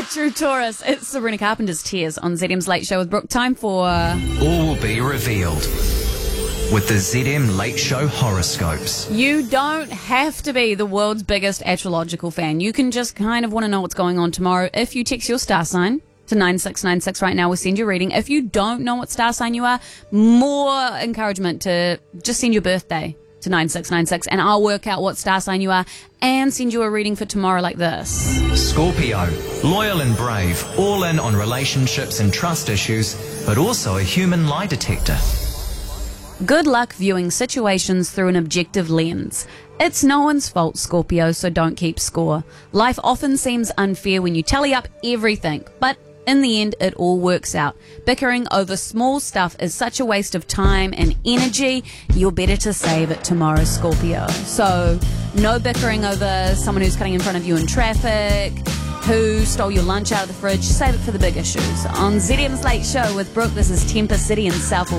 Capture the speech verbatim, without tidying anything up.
True Taurus, it's Sabrina Carpenter's Tears on Z M's Late Show with Brooke. Time for... All will be revealed with the Z M Late Show horoscopes. You don't have to be the world's biggest astrological fan. You can just kind of want to know what's going on tomorrow. If you text your star sign to nine six nine six right now, we'll send you a reading. If you don't know what star sign you are, more encouragement to just send your birthday to nine six nine six and I'll work out what star sign you are and send you a reading for tomorrow like this. Scorpio, loyal and brave, all in on relationships and trust issues, but also a human lie detector. Good luck viewing situations through an objective lens. It's no one's fault, Scorpio, so don't keep score. Life often seems unfair when you tally up everything, but in the end, it all works out. Bickering over small stuff is such a waste of time and energy. You're better to save it tomorrow, Scorpio. So, no bickering over someone who's cutting in front of you in traffic, who stole your lunch out of the fridge. Save it for the big issues. On Z M's Late Show with Brooke, this is Temper City in South